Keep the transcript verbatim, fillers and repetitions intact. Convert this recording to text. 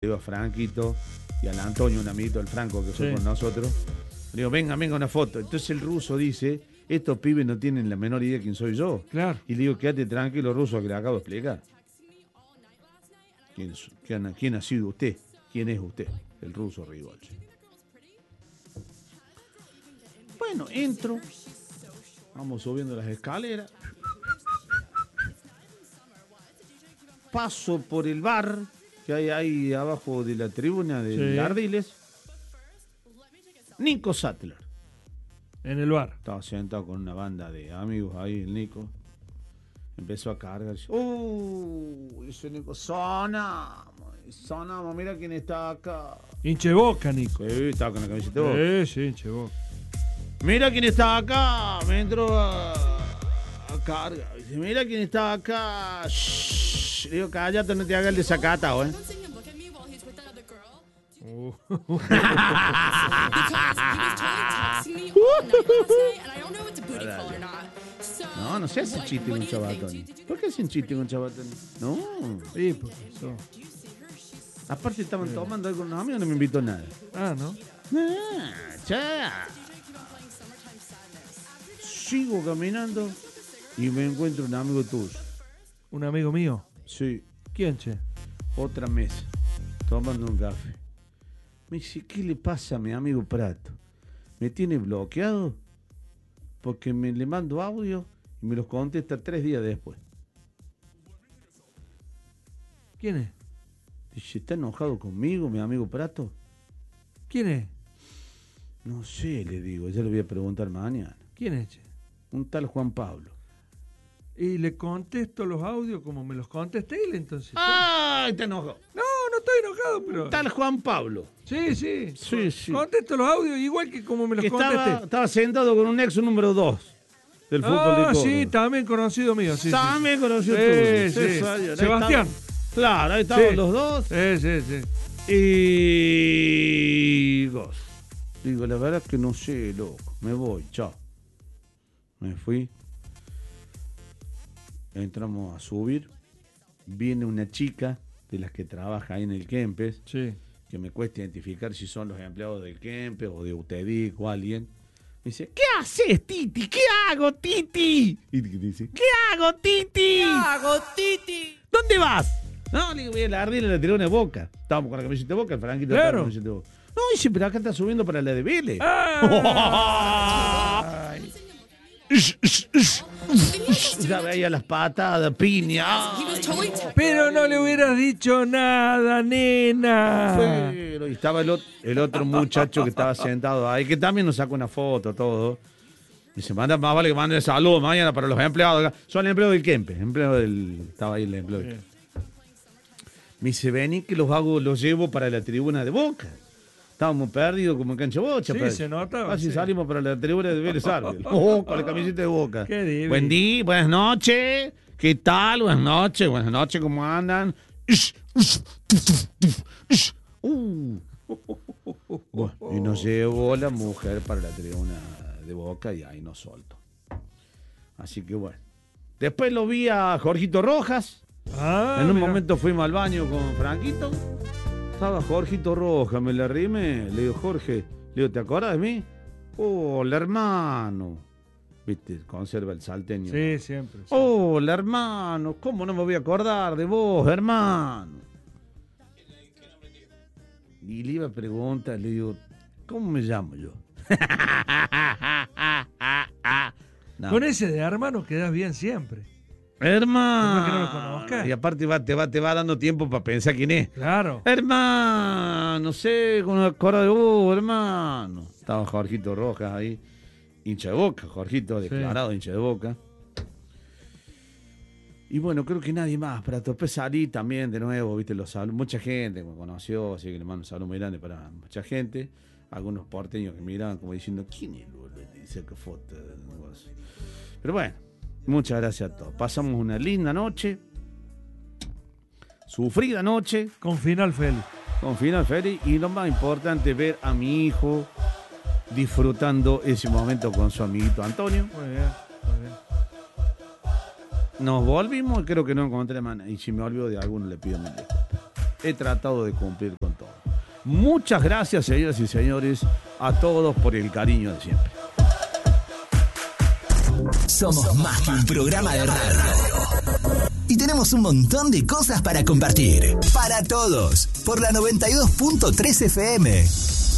digo a Franquito y al Antonio, un amiguito del Franco que fue Sí. con nosotros. Le digo, venga, venga una foto. Entonces el ruso dice, estos pibes no tienen la menor idea de quién soy yo. Claro. Y le digo, quédate tranquilo, ruso, que le acabo de explicar. ¿Quién, es- quién, quién ha sido usted? ¿Quién es usted? El ruso Rigoche. Bueno, entro. Vamos subiendo las escaleras. Paso por el bar que hay ahí abajo de la tribuna de Sí. Ardiles. Nico Sattler. En el bar. Estaba sentado con una banda de amigos ahí, el Nico. Empezó a cargar. ¡Uh! Dice Nico, sonamos, sonamos, mira quién está acá. Hinche boca, Nico. Sí, estaba con la camiseta de Boca. Sí, sí, hinche boca. Mira quién está acá. Me entró a, a cargar. Dice, mira quién está acá. Shh. Le digo, cállate, no te hagas el desacatado, ¿eh? Uh. No, no se hace chiste con Chabatón. ¿Por qué hacen chiste con Chabatón? No. Sí, porque eso. Aparte estaban tomando algo con los amigos, no me invitó nada. Ah, ¿no? Ah, cha. Sigo caminando y me encuentro un amigo tuyo. Un amigo mío. Sí, ¿Quién, che? otra mesa, tomando un café. Me dice, ¿qué le pasa a mi amigo Prato? ¿Me tiene bloqueado? Porque me le mando audio y me los contesta tres días después. ¿Quién es? Dice, ¿está enojado conmigo, mi amigo Prato? ¿Quién es? No sé, le digo, ya le voy a preguntar mañana. ¿Quién es, che? Un tal Juan Pablo. Y le contesto los audios como me los contesté él, entonces. ¡Ay, te enojó! No, no estoy enojado, pero... Un tal Juan Pablo. Sí, sí. Sí, sí. Contesto los audios igual que como me los Que estaba, contesté. estaba sentado con un ex número dos del fútbol de Ah, Córdoba. sí, también conocido mío. Sí, También sí. conoció Sí, tú. sí. Sebastián. Claro, ahí estaban Sí. los dos. Sí, sí, sí. Y... Digo, digo, la verdad es que no sé, loco. Me voy, chao. Me fui. Entramos a subir. Viene una chica de las que trabaja ahí en el Kempes, Sí. que me cuesta identificar si son los empleados del Kempes o de Utedic o alguien. Me dice, ¿qué haces, Titi? ¿Qué hago, Titi? Y dice, ¿qué hago, Titi? ¿Qué hago, Titi? ¿Dónde vas? No, le digo, voy a la Ardila, le tiró una Boca. Estábamos con la camiseta de Boca, el Franquito estaba Claro. con la camiseta de Boca. No, dice, pero acá está subiendo para la de Vélez. Ay. Ya veía las patadas, piña. Ay, Pero no le hubieras dicho nada, nena. pero, y estaba el, ot- el otro muchacho que estaba sentado ahí, que también nos sacó una foto, todo. Dice, manda, más vale que mande saludos mañana para los empleados acá. Son empleados del Kempe, empleado del. Estaba ahí el empleado del Kempe. Me dice, vení que los hago, los llevo para la tribuna de Boca. Estábamos perdidos como en cancha bocha. Sí, pero- se notaba, Casi sí. salimos para la tribuna de Vélez Arfield. Oh, con la camiseta de Boca. Qué divino. Buen día, buenas noches. ¿Qué tal? Buenas noches, buenas noches, ¿cómo andan? Uh. Bueno, y nos llevó la mujer para la tribuna de Boca y ahí nos soltó. Así que bueno. Después lo vi a Jorgito Rojas. Ah, En un mira. momento fuimos al baño con Franquito. Estaba Jorgito Rojas, me la arrimé. Le digo, Jorge, le digo, ¿te acuerdas de mí? Hola, hermano. Viste, conserva el salteño. Sí, siempre. sí. Hola, hermano. ¿Cómo no me voy a acordar de vos, hermano? Y le iba a preguntar, le digo, ¿cómo me llamo yo? No. Con ese de hermano quedas bien siempre. Hermano. Por más que no lo conozcas. Y aparte va, te, va, te va dando tiempo para pensar quién es. Claro. Hermano, no sé, con una cora de vos, hermano. Estaba Jorgito Rojas ahí, hincha de Boca, Jorgito declarado hincha de Boca. Y bueno, creo que nadie más. Para después salí también de nuevo, viste, los saludos. Mucha gente me conoció, así que le mando un saludo muy grande para mucha gente. Algunos porteños que miraban como diciendo, ¿quién es el boludo? Y dice que foto. Pero bueno, muchas gracias a todos. Pasamos una linda noche, sufrida noche, Con final feliz. con final feliz. Y lo más importante, ver a mi hijo disfrutando ese momento con su amiguito Antonio. Muy bien, muy bien. Nos volvimos y creo que no encontré más. Y si me olvido de alguno, le pido mil disculpas. he tratado de cumplir con todo. Muchas gracias, señoras y señores, a todos por el cariño de siempre. Somos más que un programa de radio. Y tenemos un montón de cosas para compartir. Para todos. Por la noventa y dos punto tres F M.